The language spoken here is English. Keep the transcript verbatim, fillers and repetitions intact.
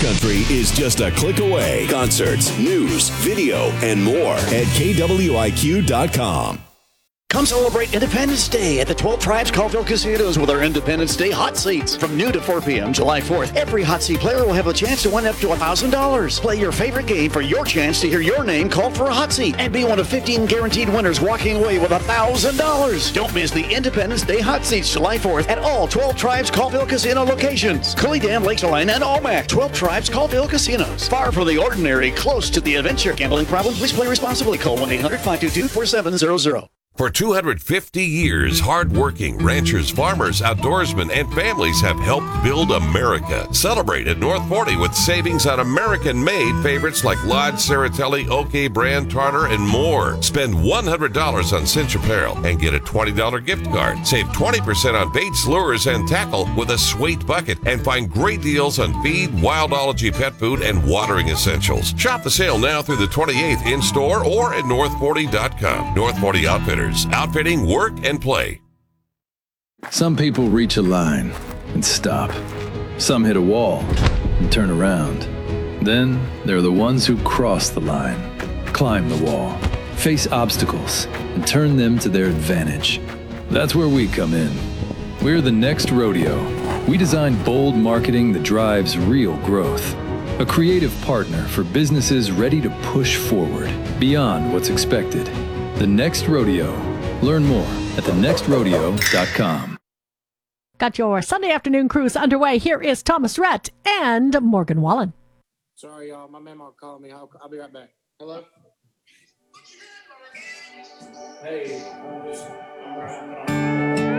country is just a click away. Concerts, news, video, and more at K W I Q dot com. Come celebrate Independence Day at the twelve Tribes Colville Casinos with our Independence Day hot seats. From noon to four p.m. July fourth, every hot seat player will have a chance to win up to one thousand dollars. Play your favorite game for your chance to hear your name called for a hot seat and be one of fifteen guaranteed winners walking away with one thousand dollars. Don't miss the Independence Day hot seats July fourth at all twelve Tribes Colville Casino locations. Coulee Dam, Lakeshore, and Almac. twelve Tribes Colville Casinos. Far from the ordinary, close to the adventure. Gambling problem? Please play responsibly. Call one eight hundred five two two four seven zero zero. For two hundred fifty years, hardworking ranchers, farmers, outdoorsmen, and families have helped build America. Celebrate at North forty with savings on American-made favorites like Lodge, Saratelli, OK, Brand, Tartar, and more. Spend one hundred dollars on cinch apparel and get a twenty dollars gift card. Save twenty percent on baits, lures, and tackle with a Sweet bucket. And find great deals on feed, Wildology pet food, and watering essentials. Shop the sale now through the twenty-eighth in-store or at north forty dot com. North forty Outfitters. Outfitting, work, and play. Some people reach a line and stop. Some hit a wall and turn around. Then there are the ones who cross the line, climb the wall, face obstacles, and turn them to their advantage. That's where we come in. We're the Next Rodeo. We design bold marketing that drives real growth. A creative partner for businesses ready to push forward beyond what's expected. The Next Rodeo. Learn more at the next rodeo dot com. Got your Sunday afternoon cruise underway. Here is Thomas Rhett and Morgan Wallen. Sorry, y'all. My memo called me. I'll, I'll be right back. Hello? Hey, I'm just... I'm right.